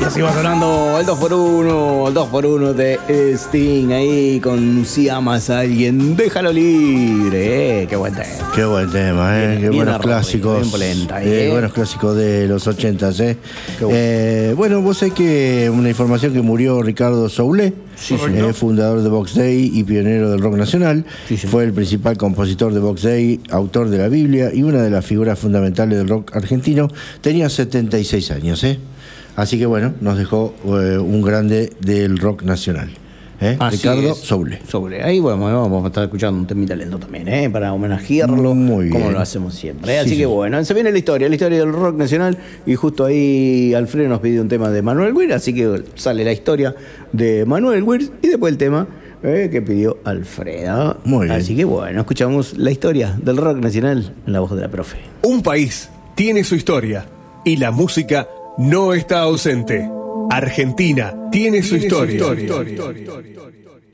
Y así va sonando el 2x1 de Sting ahí con Si amas a alguien, déjalo libre. Qué buen tema. Qué buen tema, qué buenos clásicos. Bien polenta, buenos clásicos de los 80s, Bueno, vos sabés que una información que murió Ricardo Soule, fundador de Box Day y pionero del rock nacional. Fue el principal compositor de Box Day, autor de la Biblia y una de las figuras fundamentales del rock argentino. Tenía 76 años, Así que bueno, nos dejó un grande del rock nacional. Ricardo Soule. Ahí vamos a estar escuchando un temita lento también, para homenajearlo, muy bien, como lo hacemos siempre. Así que bueno, se viene la historia del rock nacional, y justo ahí Alfredo nos pidió un tema de Manuel Weir, así que sale la historia de Manuel Weir y después el tema que pidió Alfredo. Muy bien. Así que bueno, escuchamos la historia del rock nacional en la voz de la profe. Un país tiene su historia y la música no está ausente. Argentina tiene su historia.